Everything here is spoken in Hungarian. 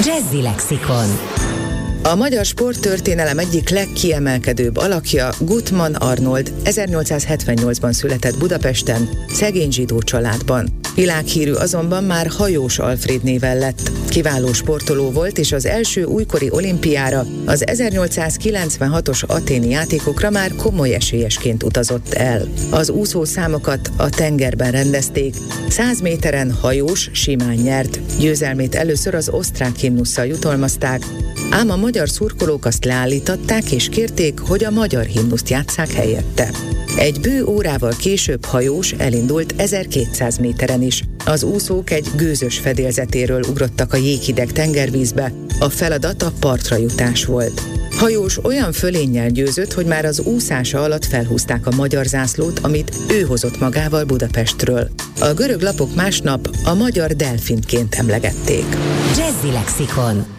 Jazzy Lexikon. A magyar sporttörténelem egyik legkiemelkedőbb alakja Gutmann Arnold 1878-ban született Budapesten, szegény zsidó családban. Világhírű azonban már Hajós Alfréd néven lett. Kiváló sportoló volt, és az első újkori olimpiára, az 1896-os athéni játékokra már komoly esélyesként utazott el. Az úszószámokat a tengerben rendezték. 100 méteren Hajós simán nyert. Győzelmét először az osztrák himnusszal jutalmazták, ám a magyar szurkolók azt leállították és kérték, hogy a magyar himnuszt játsszák helyette. Egy bő órával később Hajós elindult 1200 méteren is. Az úszók egy gőzös fedélzetéről ugrottak a jéghideg tengervízbe, a feladat a partra jutás volt. Hajós olyan fölénnyel győzött, hogy már az úszása alatt felhúzták a magyar zászlót, amit ő hozott magával Budapestről. A görög lapok másnap a magyar delfintként emlegették. Jazzy Lexikon.